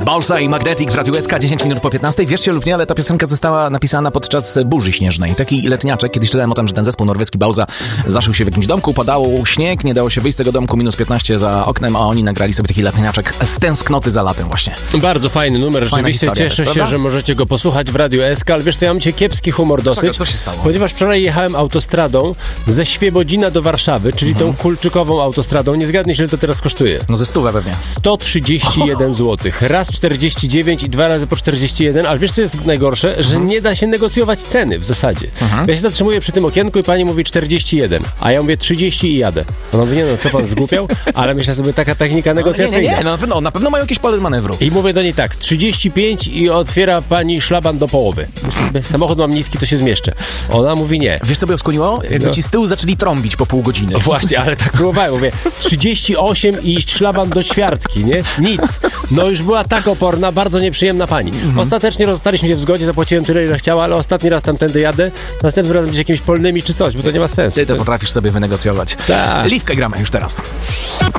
Balsa i Magnetic w Radiu SK, 10 minut po 15. Wierzcie lub nie, ale ta piosenka została napisana podczas burzy śnieżnej. Taki letniaczek, kiedyś czytałem o tym, że ten zespół norweski Balsa zaszył się w jakimś domku, padał śnieg, nie dało się wyjść z tego domku, minus 15 za oknem, a oni nagrali sobie taki letniaczek z tęsknoty za latem właśnie. Bardzo fajny numer, rzeczywiście cieszę się, że możecie go posłuchać w Radiu SK, ale wiesz co, ja mam dzisiaj kiepski humor dosyć. Co się stało? Ponieważ wczoraj jechałem autostradą ze Świebodzina do Warszawy, czyli tą kulczykową autostradą. Nie zgadnij się, ile to teraz kosztuje. No ze 100 pewnie. 131 zł. Raz 49 i 2 razy po 41, ale wiesz co jest najgorsze? Że nie da się negocjować ceny w zasadzie. Ja się zatrzymuję przy tym okienku i pani mówi 41, a ja mówię 30 i jadę. Ona mówi, nie no, co pan zgłupiał? Ale myślę sobie, taka technika negocjacyjna. Nie, na pewno mają jakieś pole manewru. I mówię do niej tak, 35 i otwiera pani szlaban do połowy. Samochód mam niski, to się zmieszczę. Ona mówi nie. Wiesz co by ją skłoniło? Jakby ci z tyłu zaczęli trąbić po pół godziny. Właśnie, ale tak próbowałem. Mówię, 38 i szlaban do ćwiartki, nie? Nic. No już była tak oporna, bardzo nieprzyjemna pani. Ostatecznie rozstaliśmy się w zgodzie, zapłaciłem tyle, ile chciała, ale ostatni raz tamtędy jadę, następnym razem gdzieś jakimiś polnymi czy coś, bo to nie ma sensu. Ty to potrafisz sobie wynegocjować. Tak. Liwkę gramy już teraz.